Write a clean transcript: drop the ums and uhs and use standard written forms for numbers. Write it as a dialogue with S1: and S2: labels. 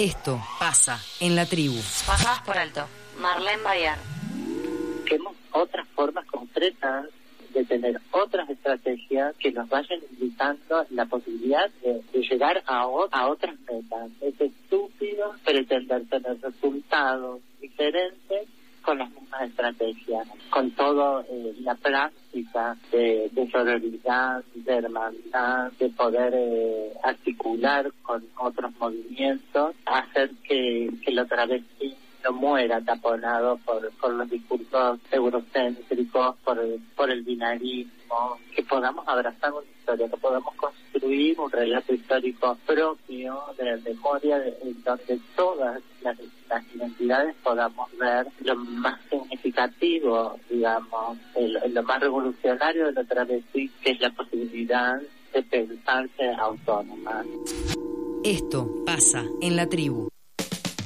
S1: Esto pasa en la tribu.
S2: Pasadas por alto. Marlene Bayar.
S3: Busquemos otras formas concretas de tener otras estrategias que nos vayan indicando la posibilidad de llegar a otras metas. Es estúpido pretender tener resultados diferentes con las mismas estrategias, con toda la práctica de sororidad, de hermandad, de poder articular con otros movimientos, hacer que la travesti no muera taponado por los discursos eurocéntricos, por el binarismo, que podamos abrazar una historia, que podamos construir un relato histórico propio de la memoria, en donde todas las identidades podamos ver lo más significativo, digamos, lo más revolucionario de la travesti, que es la posibilidad de pensarse autónoma.
S1: Esto pasa en la tribu.